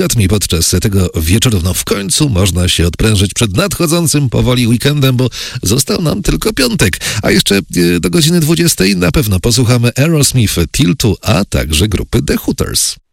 Got Me podczas tego wieczoru. No w końcu można się odprężyć przed nadchodzącym powoli weekendem, bo został nam tylko piątek. A jeszcze do godziny 20 na pewno posłuchamy Aerosmith, Tiltu, a także grupy The Hooters.